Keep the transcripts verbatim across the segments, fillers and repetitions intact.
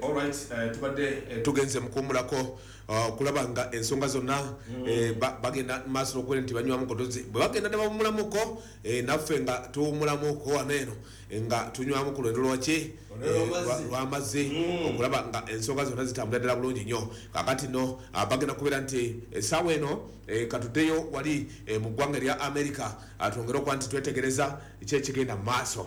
all right uh, tubadde uh, tugenze mukumulako okulaba uh, nga ensonga zonna mm. eh, bagenda maaso n'okubeera nti banywamu kotozi bwe bagenda ne bawumulamuko eh, naffe nga tuwumulamuko wano eno nga tunywamu ku lwendo lwaki lw'amazzi mm. okulaba nga ensonga zonna zitambula ddala bulungi nnyo kakati no uh, bagenda kubeera nti essaawa eno eh, katuddeyo wali eh, mu ggwanga lya America atwongere okuba nti twetegereza ekyekigenda mu maaso.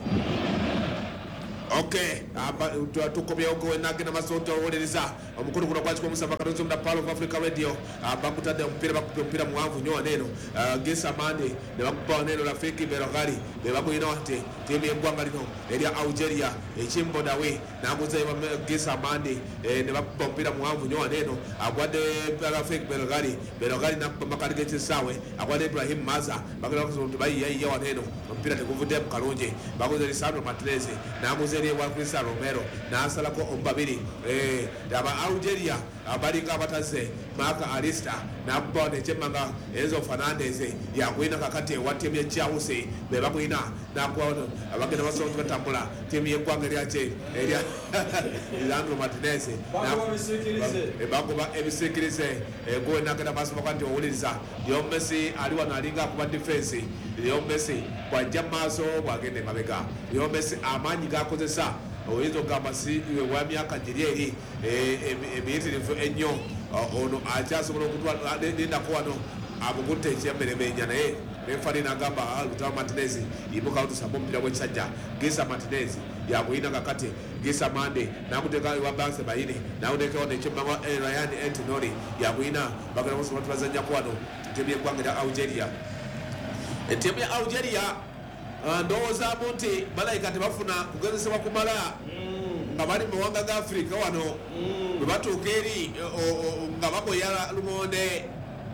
Okay, tukomyewo ko nagenda masoto owolereza omukulu guno kwachiko musaba karonzo mda Palo of Africa Radio bakutadde ompira bakupe ompira muwanvu nnyo neno Gesa Mande ne bakupa neno Rafiki Berogari ne bakulina wate timu y'eggwanga lino erya Algeria ekimbodawe naguze Gesa Mande ne bakupa ompira muwanvu nnyo neno agwadde Rafiki Berogari Berogari nakupa makali g'ekisaawe agwadde Ibrahim Maza bagala kuzo bayiyayiya waneno ompira teguvudde mu kalungi baguze Lisandro Martinez naguze wa Chris Romero na asalako ombabiri eh daba Algeria abalinga abataze Marca Arista na kubone chemanga Enzo Fernandez ya kuina kakati wa timu ya Chelsea be bakuina na kuona abagenda basonto batambula timu y'eggwanga lyache eria Lisandro Martinez na bisikirize e bakuba ebisikirize e go nakenda baso bakanti owuliriza yo Messi ali wana alinga kuba defense yo Messi kwa jamaso bwagende mabega yo Messi amanyi gakozesa oyizo gamasi wa myaka jiri ebiyitirivu ennyo ono akyasobola okutwala nenda kwano abugutte ekyembere benya naye refari nagamba Lautaro Martinez ibuka otusamba omupiira gw'ekisajja Gesa Martinez yakuyina kakati Gesa Mande nakuteka wa Banse Bayini nakutekawo nekyemmanga Ryan Antonori yakuyina bagala kusobola tubazanya kwano timu y'eggwanga lya Algeria timu ya Algeria ndowooza nti balayika tebafuna kugezesebwa kumala nga bali mu mawanga ga Africa wano bwe batuuka eri nga baboyala lumonde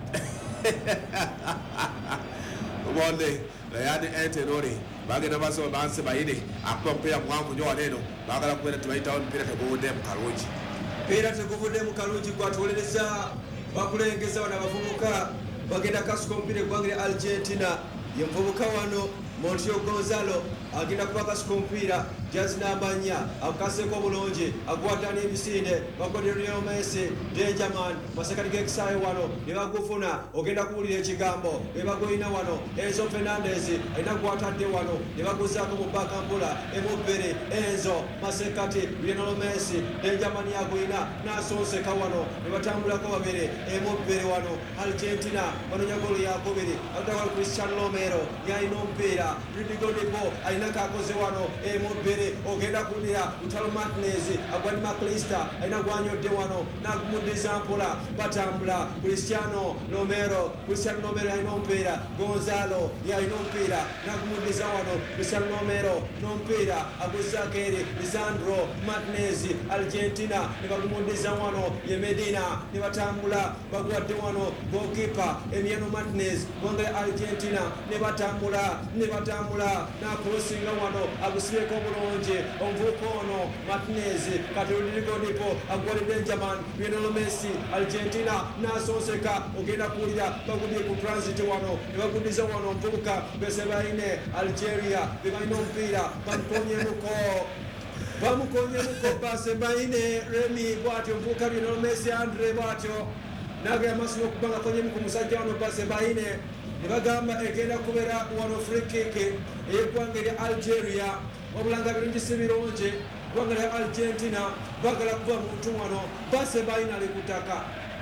lumonde Ryan Antonori bagenda basoba Banse Bayini akuba omupiira muwanvu nnyo wano eno baagala kubeera tebayitawo omupiira teguvudde mu kalungi mpiira teguvudde mu kalungi gwatuwolereza bakulengeza wano abavubuka bagenda kasuka omupiira eggwanga lya Argentina ye muvubuka wano Montio Gonzalo agenda kubaka sikompira Jazz nambanya akaseko bulonje agwata n'ebisinde bakodde Lionel Messi Benjamin masakati g'ekisaawe wano ne bagufuna ogenda kuwulira ekigambo ne bagoyina wano Enzo Fernandez alina gwatadde wano ne baguzaako mu bakampula emubbere Enzo masekati Lionel Messi Benjamin yagoyina n'asonseka wano ne batambulako babiri emubbere wano Argentina banonya golo yakubiri agutawala Cristiano Romero yalina omupiira Rudiger Depo alina kakoze wano emubbere ogenda kulira Lautaro Martinez agwani Maklista alina gwanyodde wano nagumudiza mpola batambula Cristiano Romero Cristiano Romero alina omupiira Gonzalo yalina omupiira nagumudiza wano Cristiano Romero n'omupiira aguzaako eri Lisandro Martinez Argentina ne bagumudiza wano ye Medina ne batambula bagwadde wano goalkeeper Emiliano Martinez gwanga Argentina ne batambula ne batambula nakrosinga wano agusibeko obulungi omuvubuka ono Martinez kati Rudiger Depo agwali Benjamin Lionel Messi Argentina nasonseka ogenda kuwulira bagudde ku transit wano ne bagudiza wano omuvubuka Bese Bayine Algeria bebalina omupiira bamukonyemuko bamukonyemuko Bese Bayine Remy bwatyo omuvubuka Lionel Messi Andre bwatyo nagaya amaso n'okubanga konyemuko musajja wano Bese Bayine nebagamba egenda kubeera wano free kick ey'eggwanga lya Algeria wabulanga birungi si birungi eggwanga lya Argentina bagala kuba muntu wano Bese Bayine ali kutaka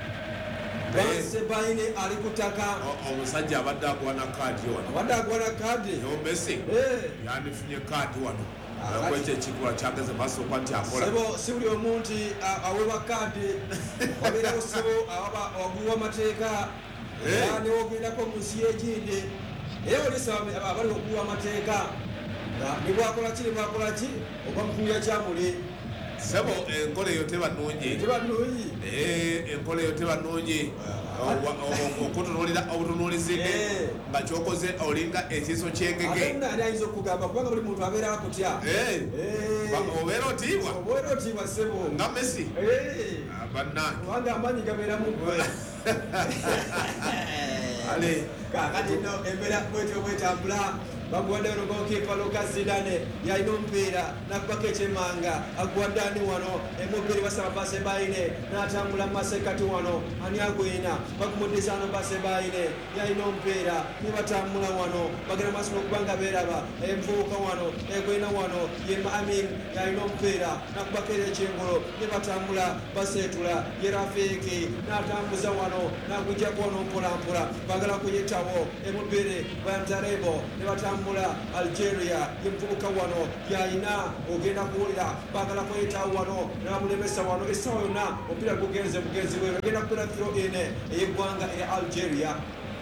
Bese Bayine ali kutaka omusajja abadde agwana kaadi wano abadde agwana kaadi yo Messi yandifunye kaadi wano kwekyo ekigula kyageze maaso okuba nti akola sebo si buli omuntu aweebwa kaadi wabeerawo sebo waguwa amateeka ne wogendako mu nsi y'egindi era olisaba abali okuwa amateeka ne bwakola ki ne bwakola ki oba mukuya kyamuli sebo enkola eyo teba nnungi teba nnungi enkola eyo teba nnungi okutunuulira obutunuulizi nga kyokoze olinga ekiso kyengege nani ayinza okugamba kubanga buli muntu abeera akutya obeera otiibwa obeera otiibwa sebo nga Messi bannange kubanga amaanyi gabeeramu ale kakati no embeera bwetyo bwetambula baguwadde wano gokipa Lucas Zidane yalina omupiira nakubako ekyemmanga aguwadde ani wano emubiri basaba pase baine n'atambula mu masekati wano ani agwina bagumuddiza ano pase baine yalina omupiira ne batambula wano bagenda maaso n'okubanga beeraba envubuka wano egwina wano ye Amin yalina omupiira nakubako era ekingulu ne batambula baseetula ye Rafiki n'atambuza wano n'agujjako wano mpolampola bagala kuyitawo emubiri Bantarebo ne batambula Algeria ye muvubuka wano yalina ogenda kuwulira bagala kuyitawo wano ne bamulemesa wano essaawa yonna omupiira gugenze bugenzi bwe bagenda kubeera kiro ene ey'eggwanga erya Algeria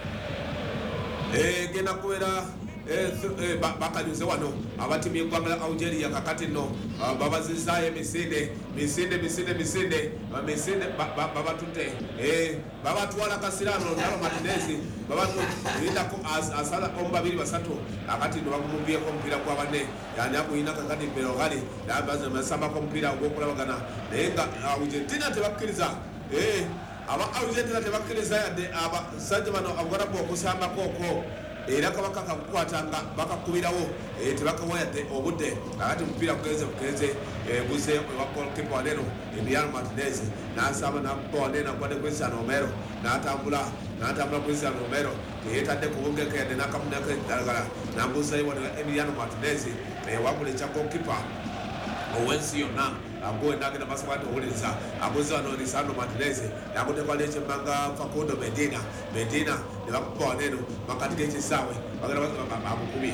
egenda kubeera bakanyuze wano abatimu y'eggwanga lya Algeria kakati nno babazizaayo emisinde misinde misinde misinde misinde babatute babatwala kasirano nalo Martinez babatulindako asala omu babiri basatu akati nno bagumumbyeko omupiira gwa banne yani aguyina kakati mbere ohali nasambako omupiira ogw'okulabagana naye nga Argentina tebakkiriza aba Argentina tebakkiriza yadde abasajja bano abagarabu okusambako okwo era kabaka kakukwatanga bakakubirawo tebakawayadde obudde akati omupiira gugenze bugenze buze ewakipa waneno Emiliano Martinez nasamba nakuba waneno agwadde Cristiano Romero natambula natambula Cristiano Romero teyetadde kubungeka yadde nakamunako eddagala nambuzayo wano Emiliano Martinez wabula ekyagokipa owensi yonna agoe nagenda masabati owuliriza abuze wano Lisandro Martinez nakutekwala ekyemmanga Facundo Medina Medina ne bakuba waneno makati g'ekisaawe bagenda bamukubye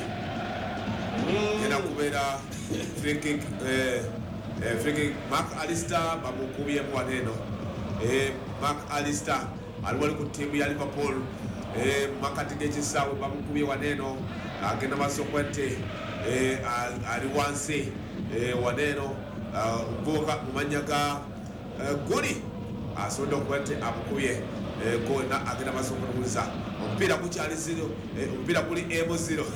genda kubeera free kick free kick Mark Alister bamukubyemu waneno Mark Alister ali wali ku ttiimu ya Liverpool makati g'ekisaawe bamukubye waneno agenda masokwente ali wansi waneno omuvubuka mumanya ga guli asobodde okuba nti amukubye gonna agenda maaso okunuguliza omupiira gukyali zero omupiira guli emu zero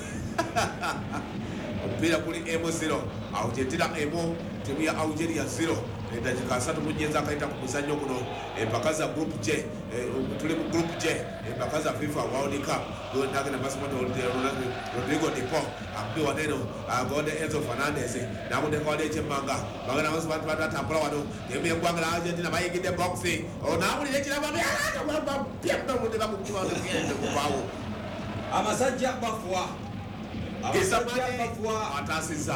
omupiira guli emu zero Argentina emu timu ya Algeria zero eddakiika asatu mu nyenzi akayita ku muzannyo guno empaka za group J tuli mu group J empaka za FIFA World Cup nagenda maaso Rodrigo de Paul akubi waneno agonde Enzo Fernandez namudeka wali ekyemmanga bagenda maaso bantu batatambula wano emu yeggwanga la Argentina bayigidde boxi nawulira ekirabapyamnamude bakukibakugende amasajja bafuwa amasajja bafuwa atasiza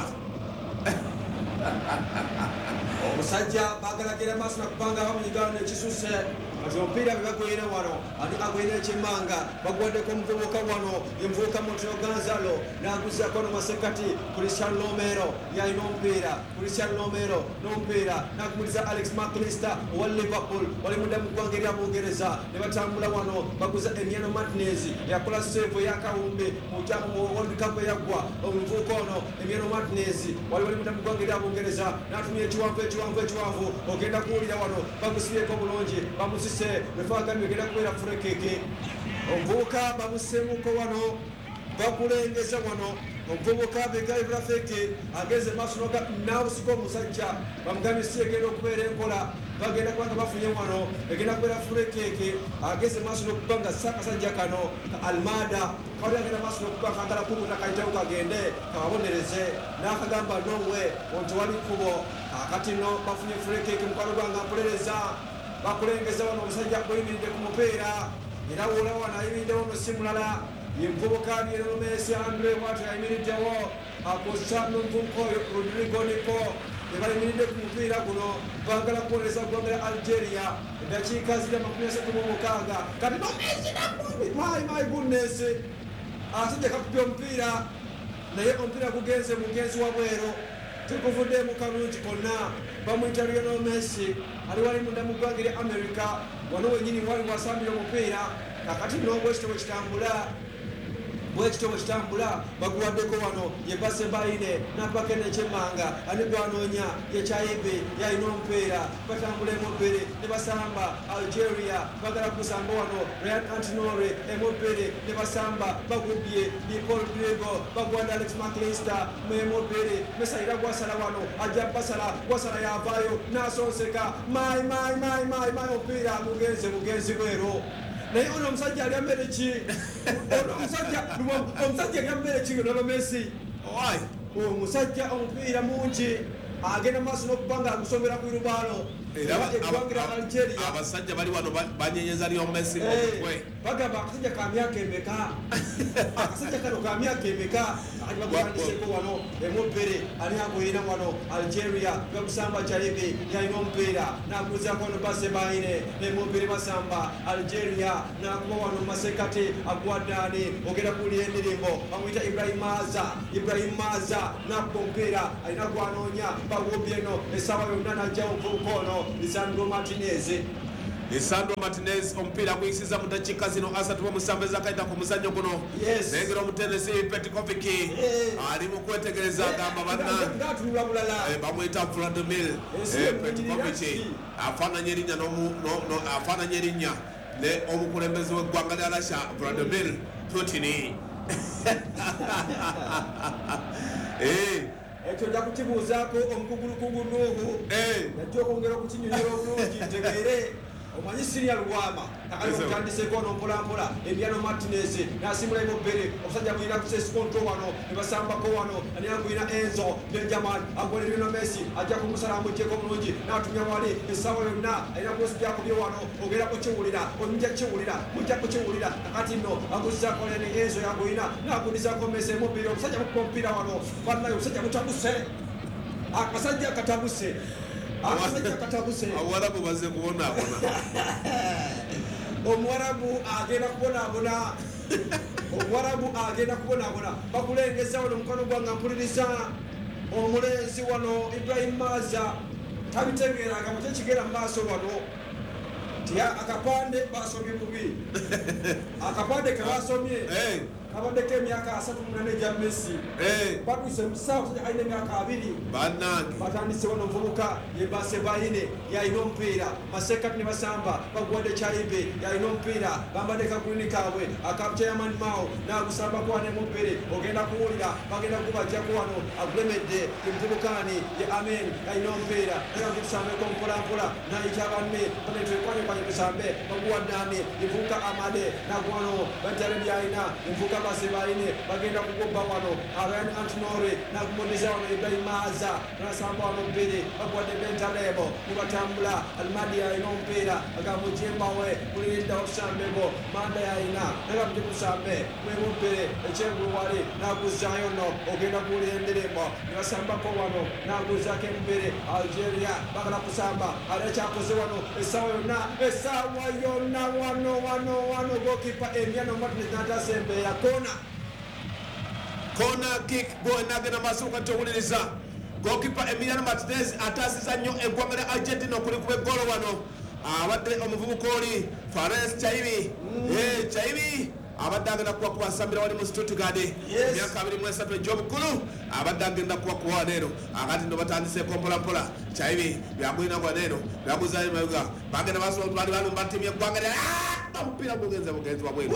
omusajja bagalagira maaso nakubanga bamunyigano nekisuse ati omupiira bebagoyina wano ati agoyina ekyemmanga baguwaddeko omuvubuka wano envubuka Montero Gonzalo naguzako no masekati Cristiano Romero yalina omupiira Cristiano Romero n'omupiira nakumuliza Alex McAllister owa Liverpool wali munda mu ggwanga erya Bungereza ne batambula wano baguza Emiliano Martinez yakola seevu eyakawumbi mu World Cup eyaggwa omuvubuka ono Emiliano Martinez wali wali munda mu ggwanga erya Bungereza n'atumya ekiwanvu ekiwanvu ekiwanvu ogenda kuwulira wano bagusibyeko bulungi bamusise befagambye ogenda kubeera furekeke omuvubuka bamusemuko wano bakulengeza wano omuvubuka Begayi Rafiki ageze maaso noga nawusika omusajja bamugambye si egenda okubeera enkola bagenda kubanga bafunye wano egenda kubeera furekeke ageze maaso nokuba nga sakasajja kano ka Almada kawali agenda maaso nokuba kagala kubuta kayitewo kagende kababonereze n'akagamba nowe onti wali kkubo akati no bafunye furekeke mukwano gwange ampolereza bakulengeza wano omusajja guyimiridde ku mupiira era wola wano ayimiridde wano si mulala ye muvubuka Lionel Messi Andre Watu ayimiriddewo akosa n'omuvubuka oyo Rodrigo Nico ne bayimiridde ku mupiira guno baagala kuwolereza ggwanga lya Algeria eddakiika ziri amakumi asatu mu mukaaga kati nomesi namubi my my goodness asajja kakubye omupiira naye omupiira gugenze mugenzi wa bwero tekuvuddemu kalungi konna bamuyita Lionel Messi ali wali munda mu ggwanga erya America wano wenyini wali wasambira omupiira kakati n'obwekitabo kitambula bwekitabo kitambula baguwaddeko wano ye base baine napaka nekyemmanga ani gwanoonya yekyayibe yalina omupiira batambula emubbiri ne basamba Algeria bagala kusamba wano Ryan Antinore emubbiri ne basamba bagubye ni Paul Grego baguwadde Alex McAllister memubbiri mesayira gwasala wano ajja basala gwasala yavaayo nasonseka mai mai mai mai mai omupiira mugenze mugenzi bwero naye ono omusajja alya mmere ki ono omusajja omusajja alya mmere ki ono Messi omusajja omupiira mungi agenda maaso n'okuba nga agusomera ku irubaalo eggwangira Algeria abasajja bali wano banyenyeza lyo Messi omutwe bagamba akasajja ka myaka emeka akasajja kano ka myaka emeka akati bagutandiseko wano emubbere ani agoyina wano Algeria bagusamba Chalibi yalina omupiira n'aguzako no Basebaine emubbere basamba Algeria n'akuba wano masekati agwaddaani ogenda kuwulira endirimbo bamuyita Ibrahim Maza Ibrahim Maza n'akuba omupiira alina gwanoonya bagubyeno essaawa yonna n'ajjawo nvubukono Lisandro Martinez Lisandro Martinez omupiira guyisiza mu dakiika zino asatu mu musanvu ezakaita ku muzannyo guno nengera omutenesi Petkovic ali mu kwetegereza agamba bannange bamuyita Vladimir Petkovic afaananya erinnya afaananya erinnya ne omukulembeze w'eggwanga lya Russia Vladimir Putin ekyo nja kukibuuzaako omukugulukugu Nuuhu najja okwongera okukinyonyola obulungi ntegeere omanyi Siriya Lwama akalimutandiseeko ono mpolampola Emiliano Martinez n'asimula emubbere omusajja mulina kusesikonto wano ne basambako wano aniyagwina Enzo Benjamin agwalerino Messi ajja kumusala amuggyeko bulungi n'atumya wali essaawa yonna alina kuosijja kubye wano ogenda kukiwulira omujja kukiwulira mujja kukiwulira akati nno aguzizako lene Enzo yagwina n'agulizako Messi emubbere omusajja mukuba omupiira wano bannaye omusajja mutabuse akasajja katabuse akasajja katabuse Abawarabu baze kubonaabona Omuwarabu agenda kubonaabona Omuwarabu agenda kubonaabona bakulengeza wano mukono gwanga mpuliriza omulenzi wano Ibrahim Maza tabitegeeraga mutye kigera mu maaso wano tya akapande basomye bubi akapande ke basomye kabadeko emyaka asatu munane gya Messi batwise musawo alina emyaka abiri bannange batandise wano omuvubuka ye Basebaine yalina omupiira masekati ne basamba bagwadde Chalibe yalina omupiira bambadde kagulini kaabwe akachairman Mao n'agusamba kwane mubbere ogenda kuwulira bagenda kubajjako wano agulemedde emuvubukani ye Amen yalina omupiira era ngitusambeko mpolampola nayita banne banetwekwane kwanye tusambe baguwaddaani evubuka Amade nagwano bajjale byalina evubuka Basebaine bagenda kugoba wano Ryan Antonore nagumodiza wano Ibrahim Maza nasamba wano omupiira bagwadde Bentalebo nibatambula Almadi yalina omupiira agamujembawe kulirinda okusambego Manda yalina era muje kusambe mwemubbere ekyengulu wali naguzayo no ogenda kuwulira endirimbo nibasambako wano naguzako emubbere Algeria bagala kusamba ali ekyakoze wano essaawa yonna essaawa yonna wano wano wano gokipa Emiliano Martinez n'atasembeera kona kona kick boy nagenda maaso katowuliriza gokipa Emiliano Martinez ataasiza nnyo eggwanga lya Argentina okuli kuba eggolo wano abadde omuvubuka oli Fares Chaibi Chaibi abadde agenda kuba kubasambira wali mu Stuttgart emyaka abiri mu esatu egy'obukulu abadde agenda kuba kuwa leero akati nno batandiseeko mpolampola Chaibi byagulina gwa leero byaguzayo emabega bagenda basobola bali balumba ttiimu y'eggwanga lya omupiira gugenze bugenzi wabweru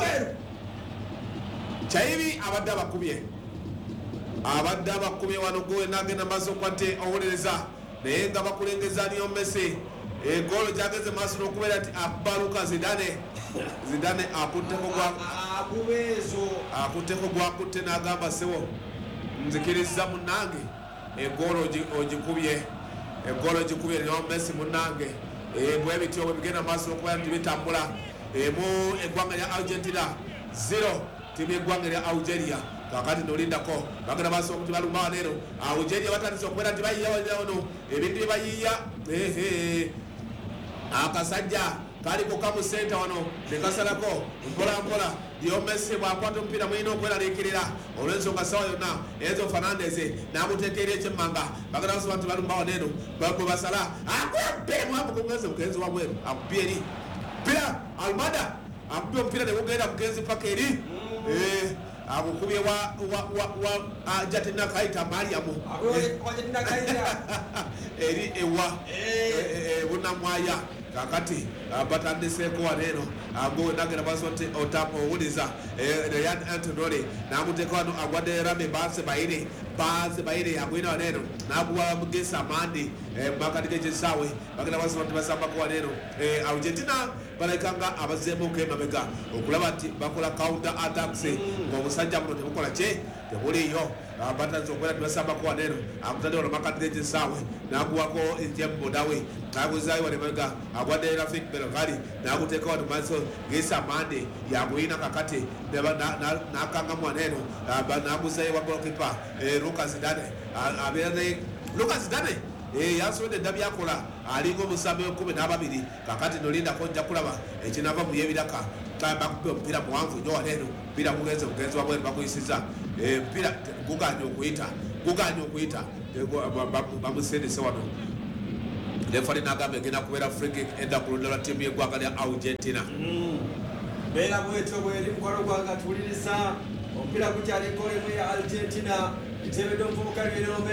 Chaibi abadde abakubye abadde abakubye wano gwe nagenda maaso kwate owuliriza naye nga bakulengeza niyo Messi egolo gyageze maaso n'okubeera nti akubaluka Zidane Zidane akutteko gwa akubeezo akutteko gwakutte n'agamba sewo nzikiriza munnange egolo ogikubye egolo ogikubye niyo Messi munnange bwe bityo bwe bigenda maaso n'okubeera nti bitambula emu eggwanga lya Argentina zero timu y'eggwanga lya Algeria kakati nolindako bagenda maaso okuti baluma leero Algeria batandise okubeera nti bayiya wano ebintu bye bayiya akasajja kaliko kamu senta wano nekasalako mpolampola Leo Messi bwakwata omupiira mulina okweraliikirira olw'ensonga sawa yonna Enzo Fernandez n'amuteekera ekyemmanga bagenda basoba nti balumbawo neeno bwe basala akuyabbere mwavuga omugenzi mugenzi wabweru akubye eri mpira Almada akubye omupiira ne gugenda mugenzi paka eri akukubye wa Jatina Kaita Mariamu eri ewa bunamwaya kakati batandiseeko waneeno agwe nagenda maaso nti owuliza Ryan Antonori n'amuteeka wano agwadde Rami Basebaine Basebaine agwina waneeno n'aguwa Mugesa Mandi makati kekisawe bagenda basaba nti basambako waneeno Argentina balekanga abazeemuko emabega okulaba nti bakola counter attacks ng'obusajja buno tebukola kye tebuliyo batanze okubeera nti basambako waneeno akutadde wano makati kekisawe n'aguwako ejembodawe n'aguzaayo wano emabega agwadde Rafik Belghali n'aguteeka wano maaso Gisa Mande yaguyina kakati n'akangamu waneeno n'aguzaayo wa goalkeeper Lucas Dane abeera ne Lucas Dane yasobodde edda byakola alinga omusambi w'ekkumi n'ababiri kakati nolindako nja kulaba ekinava mu y'ebiraka bakupe omupiira muwanvu nnyo waneeno omupiira gugenze bugenzi wabweru baguyisiza omupiira guganye okuyita guganye okuyita bamusendese wano refari n'agamba egenda kubeera free kick edda ku ludda lwa ttiimu y'eggwanga lya Argentina beera bwetyo bweri mukwano gwange atuwuliriza omupiira gukyali goal emu ya Argentina itebedde omuvubuka lwero